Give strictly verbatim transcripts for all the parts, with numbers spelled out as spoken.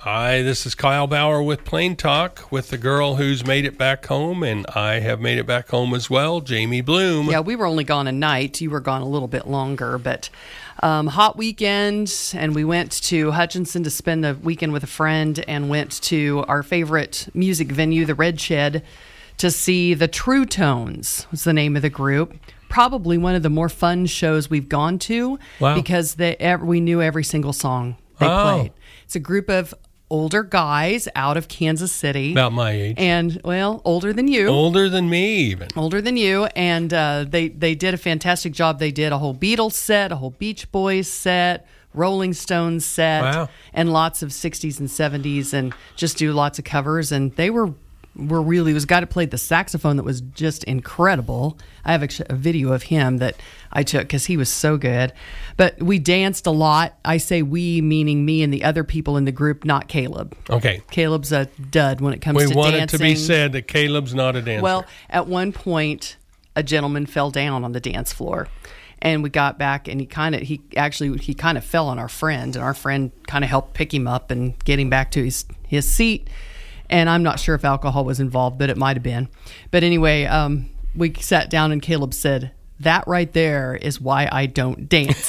Hi, this is Kyle Bauer with Plain Talk with the girl who's made it back home, and I have made it back home as well, Jamie Bloom. Yeah, we were only gone a night. You were gone a little bit longer, but um, hot weekend, and we went to Hutchinson to spend the weekend with a friend and went to our favorite music venue, the Red Shed, to see the True Tones, was the name of the group. Probably one of the more fun shows we've gone to. Wow. Because they, we knew every single song they Oh. played. It's a group of older guys out of Kansas City. About my age. And, well, older than you. Older than me, even. Older than you. And uh, they, they did a fantastic job. They did a whole Beatles set, a whole Beach Boys set, Rolling Stones set, Wow. and lots of sixties and seventies, and just do lots of covers. And they were were really, it was a guy that played the saxophone that was just incredible. I have a, a video of him that I took because he was so good. But we danced a lot. I say we, meaning me and the other people in the group, not Caleb. Okay. Caleb's a dud when it comes We to want dancing. it to be said that Caleb's not a dancer. Well, at one point, a gentleman fell down on the dance floor. And we got back, and he kind of, he actually, he kind of fell on our friend, and our friend kind of helped pick him up and get him back to his, his seat. And I'm not sure if alcohol was involved, but it might have been. But anyway, um, we sat down, and Caleb said, "That right there is why I don't dance."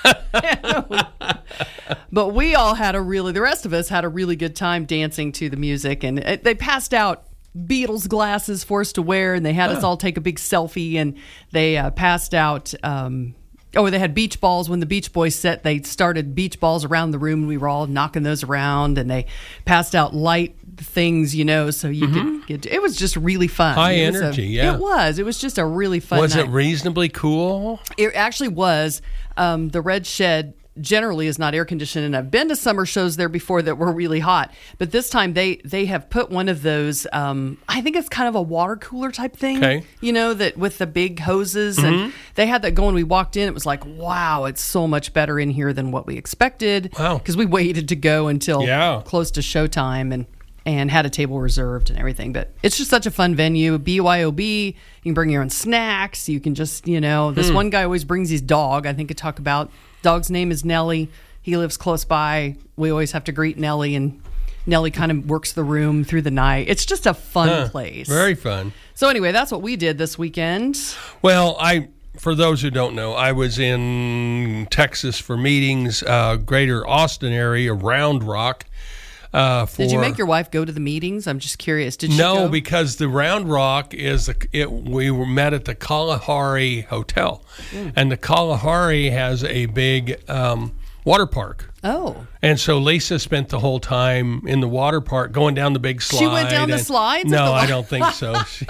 But we all had a really, the rest of us had a really good time dancing to the music. And it, they passed out Beatles glasses for us to wear, and they had us all take a big selfie, and they uh, passed out... Um, Oh, they had beach balls. When the Beach Boys set, they started beach balls around the room. We were all knocking those around, and they passed out light things, you know, so you mm-hmm. could get. It was just really fun. High it was energy, a, yeah. It was. It was just a really fun Was night. it reasonably cool? It actually was. Um, the Red Shed generally is not air conditioned, and I've been to summer shows there before that were really hot, but this time they they have put one of those um I think it's kind of a water cooler type thing, okay. you know, that with the big hoses, mm-hmm. and they had that going. We walked in, it was like, wow, it's so much better in here than what we expected. Wow. Because we waited to go until yeah. close to showtime, and and had a table reserved and everything. But it's just such a fun venue. B Y O B, you can bring your own snacks, you can just, you know, this hmm. one guy always brings his dog. I think I talk about dog's name is Nellie. He lives close by. We always have to greet Nellie, and Nellie kind of works the room through the night. It's just a fun huh. place. Very fun. So anyway, that's what we did this weekend. Well, I, for those who don't know, I was in Texas for meetings, uh, greater Austin area, Round Rock. Uh, for, Did you make your wife go to the meetings? I'm just curious. Did she no, go? because the Round Rock is a, it. We were met at the Kalahari Hotel, mm. and the Kalahari has a big um, water park. Oh, and so Lisa spent the whole time in the water park, going down the big slide. She went down the and, slides? No, the I don't think so. She,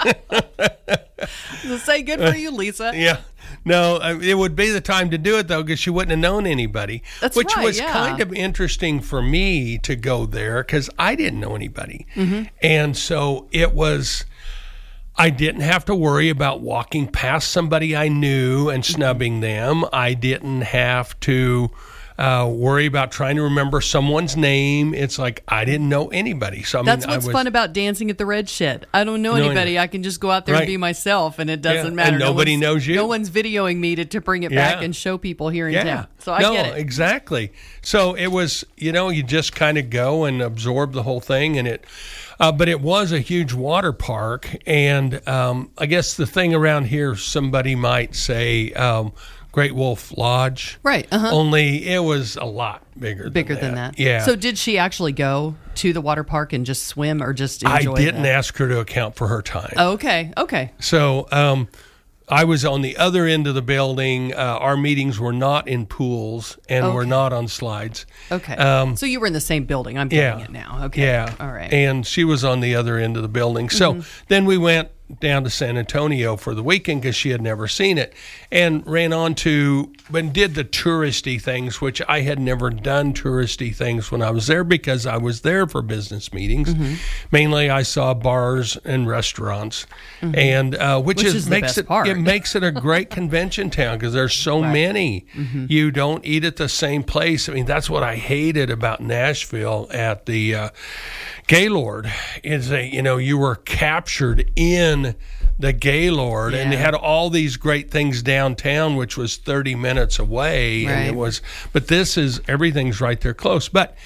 say good for you, Lisa. Yeah. No, it would be the time to do it, though, because she wouldn't have known anybody. That's which right, was yeah. kind of interesting for me to go there, because I didn't know anybody. Mm-hmm. And so it was, I didn't have to worry about walking past somebody I knew and snubbing them. I didn't have to uh, worry about trying to remember someone's name. It's like I didn't know anybody. So I That's mean, what's I was, fun about dancing at the Red Shed. I don't know No, anybody. no. I can just go out there Right. and be myself, and it doesn't Yeah, matter. and nobody no knows you. No one's videoing me to, to bring it Yeah. back and show people here in Yeah. town. So I no, get it. exactly. So it was, you know, you just kind of go and absorb the whole thing, and it. Uh, but it was a huge water park, and um, I guess the thing around here, somebody might say um, Great Wolf Lodge. Right. Uh-huh. Only it was a lot bigger. Bigger than than that. that. Yeah. So did she actually go to the water park and just swim, or just enjoy I didn't that? ask her to account for her time. Oh, okay. Okay. So um, I was on the other end of the building. Uh, our meetings were not in pools and Okay. were not on slides. Okay. Um, so you were in the same building. I'm getting yeah. it now. Okay. Yeah. All right. And she was on the other end of the building. So Mm-hmm. then we went down to San Antonio for the weekend because she had never seen it, and ran on to and did the touristy things, which I had never done touristy things when I was there because I was there for business meetings. Mm-hmm. Mainly I saw bars and restaurants, mm-hmm. and uh, which, Which is, is the makes best it part. it makes it a great convention town because there's so Right. many. Mm-hmm. You don't eat at the same place. I mean, that's what I hated about Nashville at the uh, Gaylord is that, you know, you were captured in the Gaylord, and they Yeah. had all these great things downtown, which was thirty minutes away, and it Right. was. But this is everything's right there close. But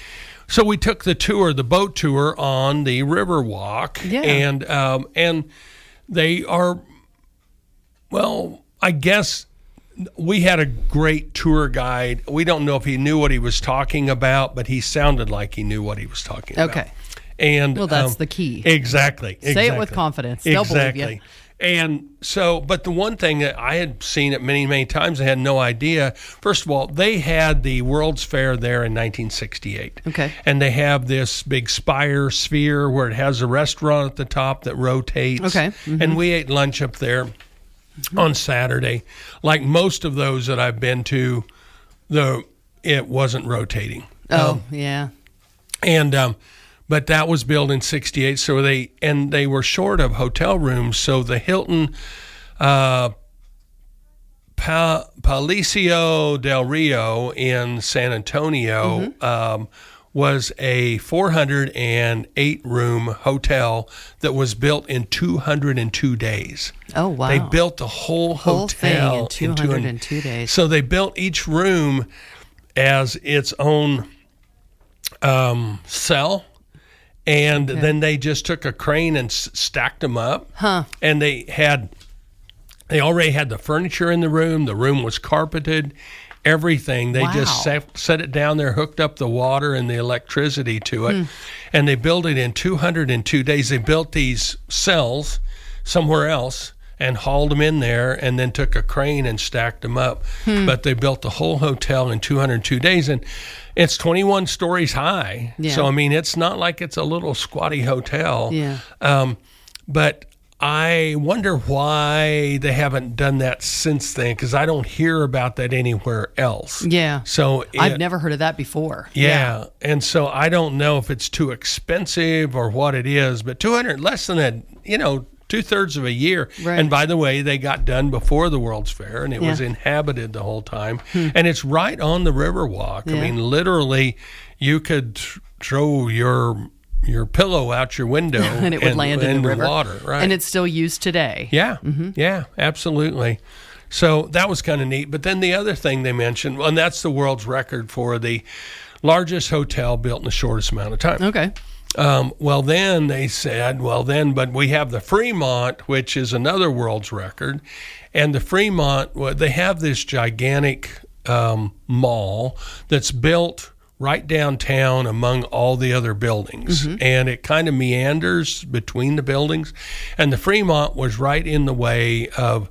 so we took the tour, the boat tour on the Riverwalk, Yeah. and um, and they are, well, I guess we had a great tour guide. We don't know if he knew what he was talking about, but he sounded like he knew what he was talking about. Okay. And Well, that's um, the key. Exactly. Say exactly. it with confidence. They'll exactly. believe you. And so, but the one thing that I had seen it many, many times, I had no idea. First of all, they had the World's Fair there in nineteen sixty-eight. Okay. And they have this big spire sphere where it has a restaurant at the top that rotates. Okay. Mm-hmm. And we ate lunch up there mm-hmm. on Saturday. Like most of those that I've been to, the it wasn't rotating. Oh, Um, yeah. and um, but that was built in sixty-eight, so they and they were short of hotel rooms, so the Hilton uh, pa- Palacio del Rio in San Antonio Mm-hmm. um, was a four hundred eight room hotel that was built in two hundred two days. Oh, wow. They built the whole Whole hotel thing in two hundred two days. So they built each room as its own um, cell. And Okay. then they just took a crane and s- stacked them up. Huh. And they had, they already had the furniture in the room. The room was carpeted, everything. They Wow. just set, set it down there, hooked up the water and the electricity to it. And they built it in two hundred two days. They built these cells somewhere else and hauled them in there and then took a crane and stacked them up. But they built the whole hotel in two hundred two days. And it's twenty-one stories high. Yeah. So, I mean, it's not like it's a little squatty hotel. Yeah. Um, but I wonder why they haven't done that since then, because I don't hear about that anywhere else. Yeah. So it, I've never heard of that before. yeah. And so I don't know if it's too expensive or what it is, but two hundred, less than a, you know, two thirds of a year. Right. And by the way, they got done before the World's Fair, and it was Yeah. inhabited the whole time. And it's right on the Riverwalk. I Yeah. mean, literally, you could th- throw your your pillow out your window And it would land in the river. water. Right. And it's still used today. Yeah, yeah, absolutely. So that was kind of neat. But then the other thing they mentioned, and that's the world's record for the largest hotel built in the shortest amount of time. Okay. Um, well, then they said, well, then, but we have the Fremont, which is another world's record. And the Fremont, well, they have this gigantic um, mall that's built right downtown among all the other buildings. Mm-hmm. And it kind of meanders between the buildings. And the Fremont was right in the way of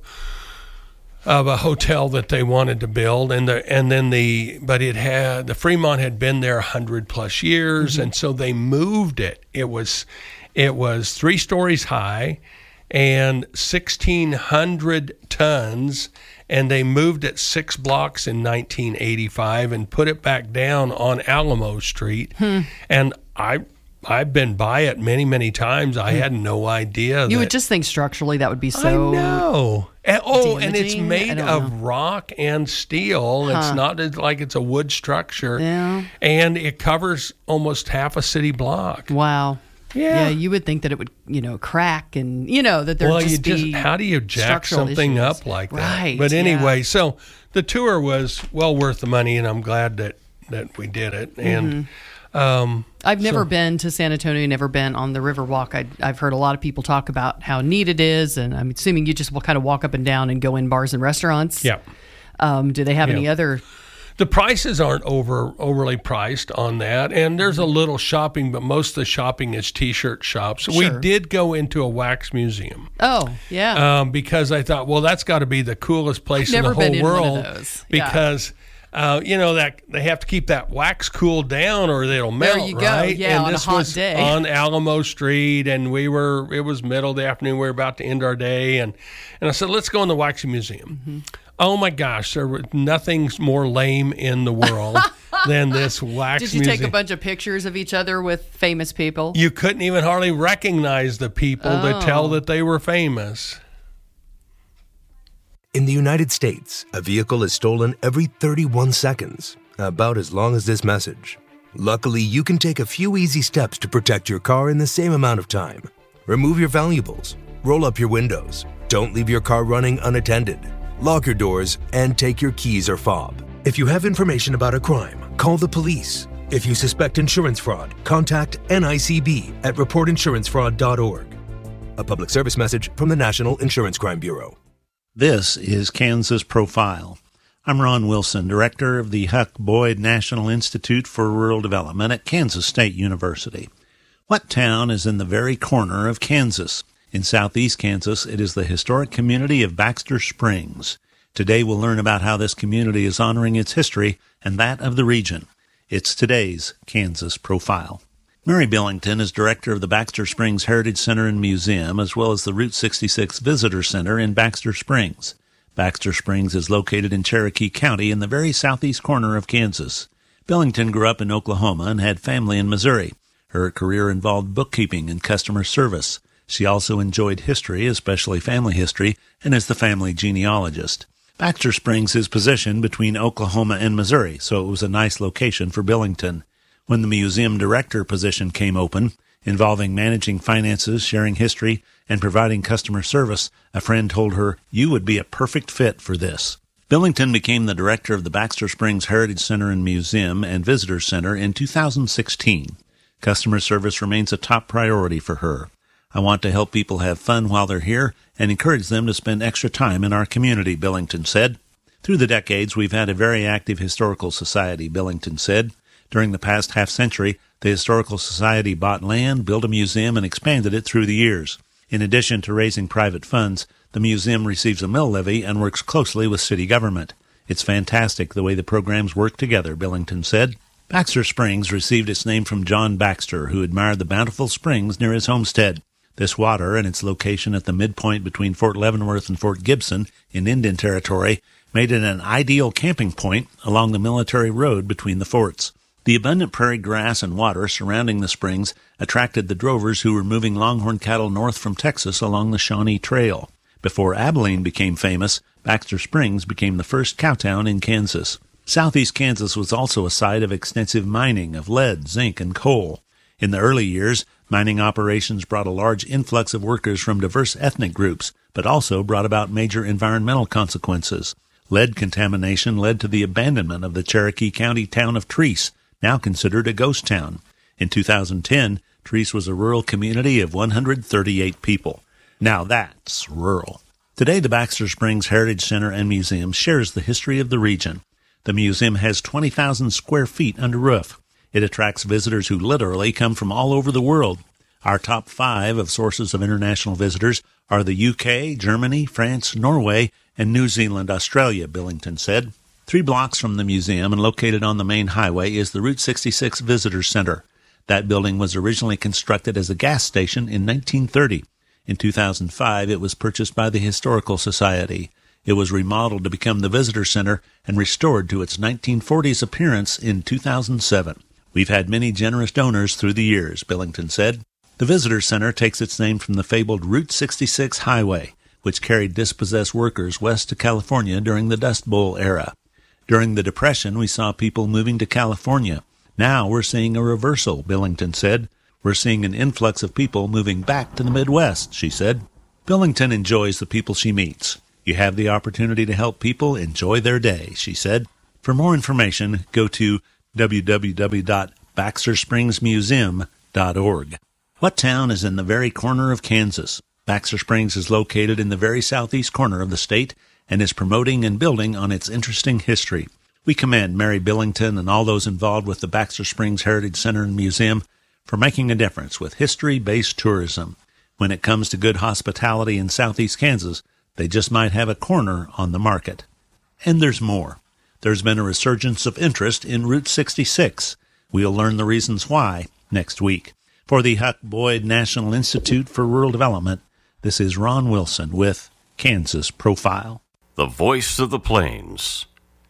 of a hotel that they wanted to build, and the and then the but it had the Fremont had been there a hundred plus years, Mm-hmm. and so they moved it. It was it was three stories high and sixteen hundred tons, and they moved it six blocks in nineteen eighty-five and put it back down on Alamo Street. Hmm. And I I've been by it many many times. I had no idea. You that, would just think structurally that would be so. I know. And, oh, and it's damaging? I made don't of know. rock and steel. It's Huh. not as- like it's a wood structure. Yeah. And it covers almost half a city block. Wow. Yeah. Yeah, you would think that it would, you know, crack and, you know, that there'd Well, just you just be how do you jack structural something issues. up like that? Right, But yeah. anyway, so the tour was well worth the money, and I'm glad that that we did it. And Mm-hmm. um, I've never so- been to San Antonio, never been on the Riverwalk. I, I've heard a lot of people talk about how neat it is, and I'm assuming you just will kind of walk up and down and go in bars and restaurants. yeah. Um, do they have any Yeah. other? The prices aren't over overly priced on that, and there's a little shopping, but most of the shopping is T-shirt shops. We Sure. did go into a wax museum Oh, yeah. um, because I thought, well, that's got to be the coolest place in Never the whole been in one of world those. Yeah. because. Uh, you know that they have to keep that wax cooled down, or it'll melt. you go. Right? Yeah, and on a this hot was day. on Alamo Street, and we were. It was middle of the afternoon. We were about to end our day, and and I said, let's go in the waxing museum. Mm-hmm. Oh my gosh, there was nothing's more lame in the world than this wax Did you museum. take a bunch of pictures of each other with famous people? You couldn't even hardly recognize the people to tell Oh. that they were famous. In the United States, a vehicle is stolen every thirty-one seconds, about as long as this message. Luckily, you can take a few easy steps to protect your car in the same amount of time. Remove your valuables, roll up your windows, don't leave your car running unattended, lock your doors, and take your keys or fob. If you have information about a crime, call the police. If you suspect insurance fraud, contact N I C B at report insurance fraud dot org. A public service message from the National Insurance Crime Bureau. This is Kansas Profile. I'm Ron Wilson, director of the Huck Boyd National Institute for Rural Development at Kansas State University. What town is in the very corner of Kansas? In southeast Kansas, it is the historic community of Baxter Springs. Today we'll learn about how this community is honoring its history and that of the region. It's today's Kansas Profile. Mary Billington is director of the Baxter Springs Heritage Center and Museum, as well as the Route sixty-six Visitor Center in Baxter Springs. Baxter Springs is located in Cherokee County in the very southeast corner of Kansas. Billington grew up in Oklahoma and had family in Missouri. Her career involved bookkeeping and customer service. She also enjoyed history, especially family history, and is the family genealogist. Baxter Springs is positioned between Oklahoma and Missouri, so it was a nice location for Billington. When the museum director position came open, involving managing finances, sharing history, and providing customer service, a friend told her, "You would be a perfect fit for this." Billington became the director of the Baxter Springs Heritage Center and Museum and Visitor Center in two thousand sixteen. Customer service remains a top priority for her. "I want to help people have fun while they're here and encourage them to spend extra time in our community," Billington said. "Through the decades, we've had a very active historical society," Billington said. During the past half-century, the Historical Society bought land, built a museum, and expanded it through the years. In addition to raising private funds, the museum receives a mill levy and works closely with city government. "It's fantastic the way the programs work together," Billington said. Baxter Springs received its name from John Baxter, who admired the bountiful springs near his homestead. This water and its location at the midpoint between Fort Leavenworth and Fort Gibson in Indian Territory made it an ideal camping point along the military road between the forts. The abundant prairie grass and water surrounding the springs attracted the drovers who were moving longhorn cattle north from Texas along the Shawnee Trail. Before Abilene became famous, Baxter Springs became the first cowtown in Kansas. Southeast Kansas was also a site of extensive mining of lead, zinc, and coal. In the early years, mining operations brought a large influx of workers from diverse ethnic groups, but also brought about major environmental consequences. Lead contamination led to the abandonment of the Cherokee County town of Treese, now considered a ghost town. In two thousand ten, Treese was a rural community of one hundred thirty-eight people. Now that's rural. Today, the Baxter Springs Heritage Center and Museum shares the history of the region. The museum has twenty thousand square feet under roof. It attracts visitors who literally come from all over the world. Our top five of sources of international visitors are the U K, Germany, France, Norway, and New Zealand, Australia, Billington said. Three blocks from the museum and located on the main highway is the Route sixty-six Visitor Center. That building was originally constructed as a gas station in nineteen thirty. In two thousand five, it was purchased by the Historical Society. It was remodeled to become the Visitor Center and restored to its nineteen forties appearance in two thousand seven. "We've had many generous donors through the years," Billington said. The Visitor Center takes its name from the fabled Route sixty-six highway, which carried dispossessed workers west to California during the Dust Bowl era. During the Depression, we saw people moving to California. Now we're seeing a reversal, Billington said. "We're seeing an influx of people moving back to the Midwest," she said. Billington enjoys the people she meets. "You have the opportunity to help people enjoy their day," she said. For more information, go to w w w dot baxter springs museum dot org. What town is in the very corner of Kansas? Baxter Springs is located in the very southeast corner of the state and is promoting and building on its interesting history. We commend Mary Billington and all those involved with the Baxter Springs Heritage Center and Museum for making a difference with history-based tourism. When it comes to good hospitality in southeast Kansas, they just might have a corner on the market. And there's more. There's been a resurgence of interest in Route sixty-six. We'll learn the reasons why next week. For the Huck Boyd National Institute for Rural Development, this is Ron Wilson with Kansas Profile. The voice of the plains.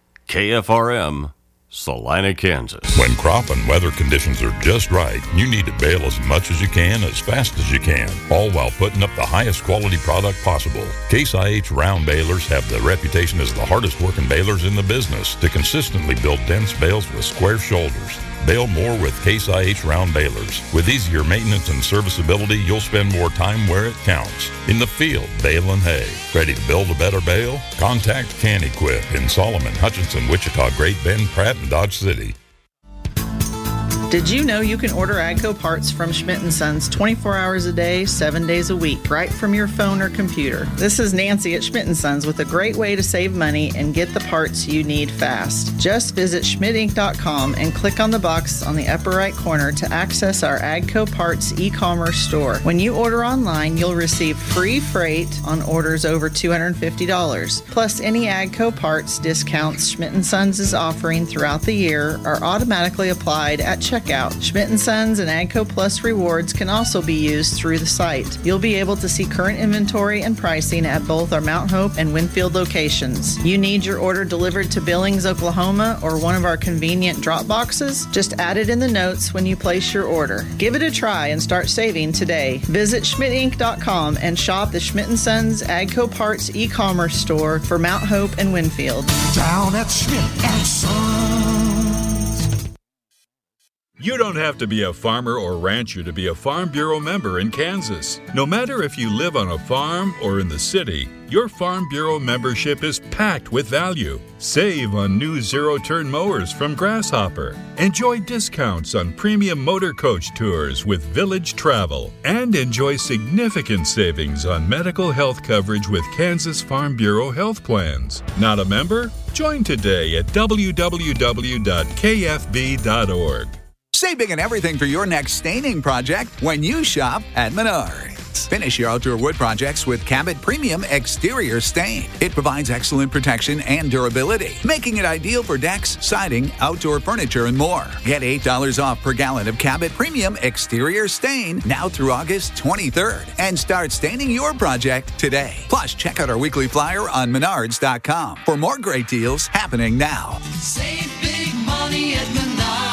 K F R M, Salina, Kansas. When crop and weather conditions are just right, you need to bale as much as you can, as fast as you can, all while putting up the highest quality product possible. Case I H round balers have the reputation as the hardest working balers in the business to consistently build dense bales with square shoulders. Bale more with Case I H round balers. With easier maintenance and serviceability, you'll spend more time where it counts. In the field, baling hay. Ready to build a better bale? Contact Can-Equip in Solomon, Hutchinson, Wichita, Great Bend, Pratt, and Dodge City. Did you know you can order AGCO parts from Schmidt and Sons twenty-four hours a day, seven days a week, right from your phone or computer? This is Nancy at Schmidt and Sons with a great way to save money and get the parts you need fast. Just visit schmidt inc dot com and click on the box on the upper right corner to access our AGCO Parts e-commerce store. When you order online, you'll receive free freight on orders over two hundred fifty dollars. Plus, any AGCO parts discounts Schmidt and Sons is offering throughout the year are automatically applied at checkout. Schmidt and Sons and AGCO Plus rewards can also be used through the site. You'll be able to see current inventory and pricing at both our Mount Hope and Winfield locations. You need your order delivered to Billings, Oklahoma, or one of our convenient drop boxes? Just add it in the notes when you place your order. Give it a try and start saving today. Visit schmidt inc dot com and shop the Schmidt and Sons AGCO Parts e-commerce store for Mount Hope and Winfield. Down at Schmidt and Sons. You don't have to be a farmer or rancher to be a Farm Bureau member in Kansas. No matter if you live on a farm or in the city, your Farm Bureau membership is packed with value. Save on new zero-turn mowers from Grasshopper. Enjoy discounts on premium motor coach tours with Village Travel. And enjoy significant savings on medical health coverage with Kansas Farm Bureau health plans. Not a member? Join today at w w w dot k f b dot org. Save big on everything for your next staining project when you shop at Menards. Finish your outdoor wood projects with Cabot Premium Exterior Stain. It provides excellent protection and durability, making it ideal for decks, siding, outdoor furniture, and more. Get eight dollars off per gallon of Cabot Premium Exterior Stain now through August twenty-third and start staining your project today. Plus, check out our weekly flyer on menards dot com for more great deals happening now. Save big money at Menards.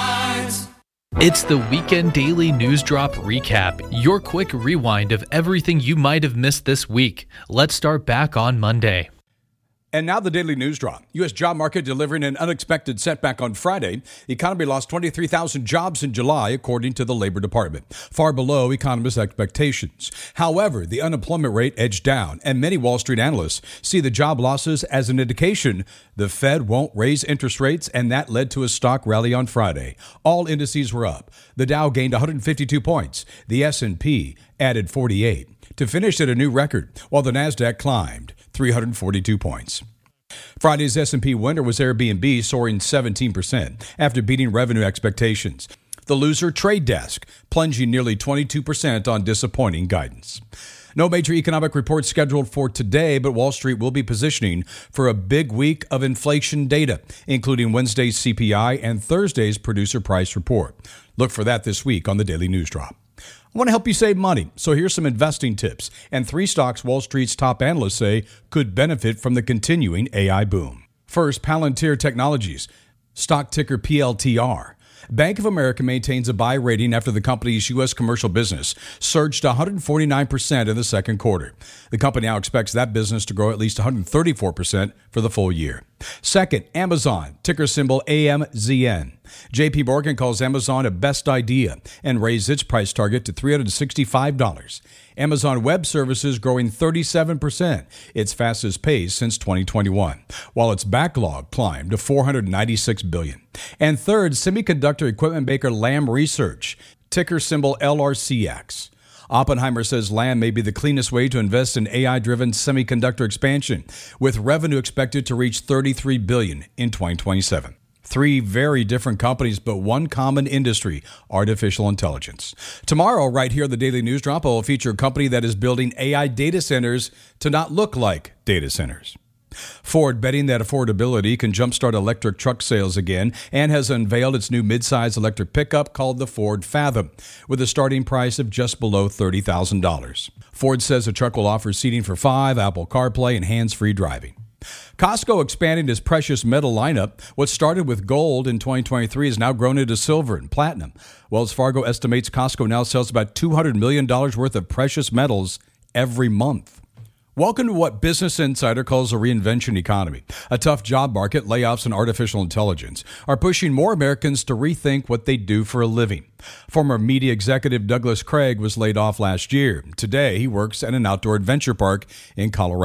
It's the Weekend Daily News Drop Recap, your quick rewind of everything you might have missed this week. Let's start back on Monday. And now the Daily News Drop. U S job market delivering an unexpected setback on Friday. The economy lost twenty-three thousand jobs in July, according to the Labor Department, far below economists' expectations. However, the unemployment rate edged down, and many Wall Street analysts see the job losses as an indication the Fed won't raise interest rates, and that led to a stock rally on Friday. All indices were up. The Dow gained one hundred fifty-two points. The S and P added forty-eight to finish at a new record, while the Nasdaq climbed three hundred forty-two points. Friday's S and P winner was Airbnb, soaring seventeen percent after beating revenue expectations. The loser, Trade Desk, plunging nearly twenty-two percent on disappointing guidance. No major economic reports scheduled for today, but Wall Street will be positioning for a big week of inflation data, including Wednesday's C P I and Thursday's Producer Price Report. Look for that this week on the Daily News Drop. I want to help you save money, so here's some investing tips and three stocks Wall Street's top analysts say could benefit from the continuing A I boom. First, Palantir Technologies, stock ticker P L T R. Bank of America maintains a buy rating after the company's U S commercial business surged one hundred forty-nine percent in the second quarter. The company now expects that business to grow at least one hundred thirty-four percent for the full year. Second, Amazon, ticker symbol A M Z N. J P Morgan calls Amazon a best idea and raised its price target to three hundred sixty-five dollars. Amazon Web Services growing thirty-seven percent, its fastest pace since twenty twenty-one, while its backlog climbed to four hundred ninety-six billion dollars. And third, semiconductor equipment maker Lam Research, ticker symbol L R C X. Oppenheimer says Lam may be the cleanest way to invest in A I-driven semiconductor expansion, with revenue expected to reach thirty-three billion dollars in twenty twenty-seven. Three very different companies, but one common industry, artificial intelligence. Tomorrow, right here, the Daily News Drop will feature a company that is building A I data centers to not look like data centers. Ford betting that affordability can jumpstart electric truck sales again and has unveiled its new midsize electric pickup called the Ford Fathom, with a starting price of just below thirty thousand dollars. Ford says the truck will offer seating for five, Apple CarPlay, and hands-free driving. Costco expanding its precious metal lineup. What started with gold in twenty twenty-three has now grown into silver and platinum. Wells Fargo estimates Costco now sells about two hundred million dollars worth of precious metals every month. Welcome to what Business Insider calls a reinvention economy. A tough job market, layoffs, and artificial intelligence are pushing more Americans to rethink what they do for a living. Former media executive Douglas Craig was laid off last year. Today, he works at an outdoor adventure park in Colorado.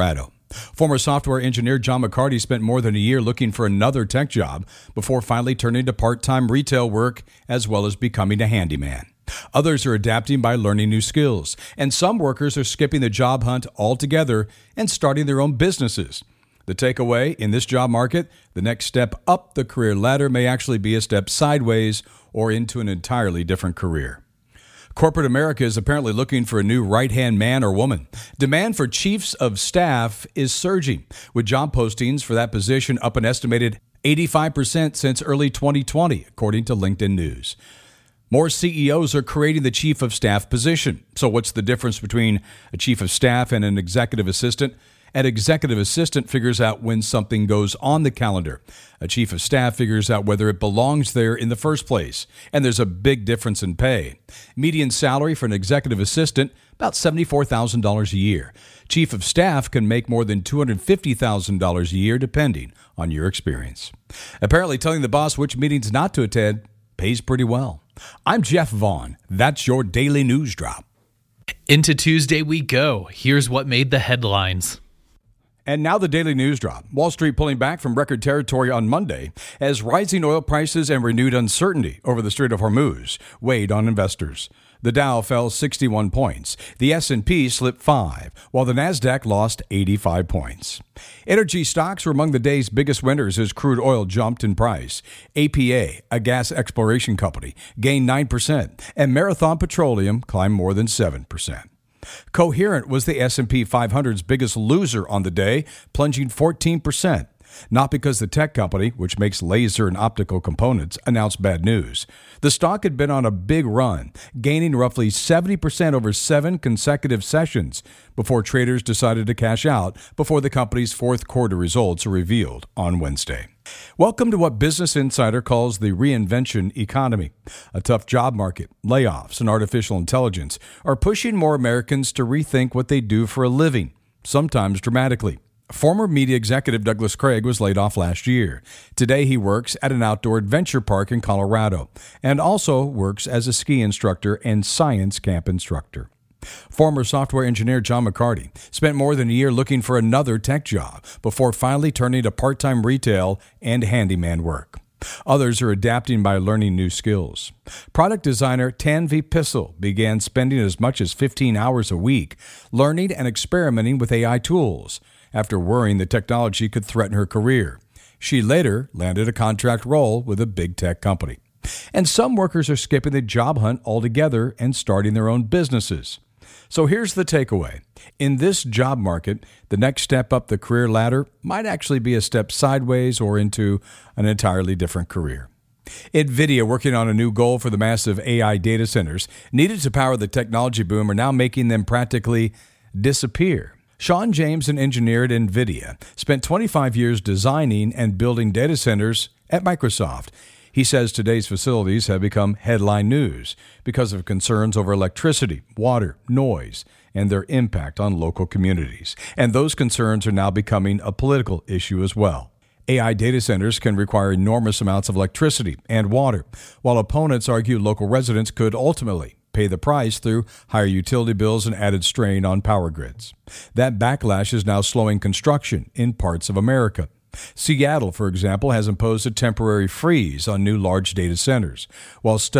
Former software engineer John McCarty spent more than a year looking for another tech job before finally turning to part-time retail work as well as becoming a handyman. Others are adapting by learning new skills, and some workers are skipping the job hunt altogether and starting their own businesses. The takeaway in this job market, the next step up the career ladder may actually be a step sideways or into an entirely different career. Corporate America is apparently looking for a new right-hand man or woman. Demand for chiefs of staff is surging, with job postings for that position up an estimated eighty-five percent since early twenty twenty, according to LinkedIn News. More C E Os are creating the chief of staff position. So what's the difference between a chief of staff and an executive assistant? An executive assistant figures out when something goes on the calendar. A chief of staff figures out whether it belongs there in the first place. And there's a big difference in pay. Median salary for an executive assistant, about seventy-four thousand dollars a year. Chief of staff can make more than two hundred fifty thousand dollars a year, depending on your experience. Apparently, telling the boss which meetings not to attend pays pretty well. I'm Jeff Vaughn. That's your Daily News Drop. Into Tuesday we go. Here's what made the headlines. And now the Daily News Drop. Wall Street pulling back from record territory on Monday as rising oil prices and renewed uncertainty over the Strait of Hormuz weighed on investors. The Dow fell sixty-one points. The S and P slipped five, while the Nasdaq lost eighty-five points. Energy stocks were among the day's biggest winners as crude oil jumped in price. A P A, a gas exploration company, gained nine percent, and Marathon Petroleum climbed more than seven percent. Coherent was the S and P five hundred's biggest loser on the day, plunging fourteen percent. Not because the tech company, which makes laser and optical components, announced bad news. The stock had been on a big run, gaining roughly seventy percent over seven consecutive sessions before traders decided to cash out before the company's fourth quarter results are revealed on Wednesday. Welcome to what Business Insider calls the reinvention economy. A tough job market, layoffs, and artificial intelligence are pushing more Americans to rethink what they do for a living, sometimes dramatically. Former media executive Douglas Craig was laid off last year. Today he works at an outdoor adventure park in Colorado and also works as a ski instructor and science camp instructor. Former software engineer John McCarty spent more than a year looking for another tech job before finally turning to part-time retail and handyman work. Others are adapting by learning new skills. Product designer Tanvi Pissel began spending as much as fifteen hours a week learning and experimenting with A I tools after worrying the technology could threaten her career. She later landed a contract role with a big tech company. And some workers are skipping the job hunt altogether and starting their own businesses. So here's the takeaway. In this job market, the next step up the career ladder might actually be a step sideways or into an entirely different career. NVIDIA, working on a new goal for the massive A I data centers needed to power the technology boom, are now making them practically disappear. Sean James, an engineer at NVIDIA, spent twenty-five years designing and building data centers at Microsoft. He says today's facilities have become headline news because of concerns over electricity, water, noise, and their impact on local communities. And those concerns are now becoming a political issue as well. A I data centers can require enormous amounts of electricity and water, while opponents argue local residents could ultimately pay the price through higher utility bills and added strain on power grids. That backlash is now slowing construction in parts of America. Seattle, for example, has imposed a temporary freeze on new large data centers, while studies